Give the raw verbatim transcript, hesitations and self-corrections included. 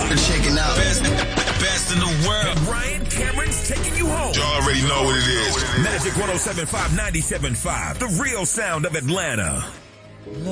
Check it out. Best, best in the world. And Ryan Cameron's taking you home. You already know what it is. Magic one oh seven point five, ninety-seven point five, the real sound of Atlanta.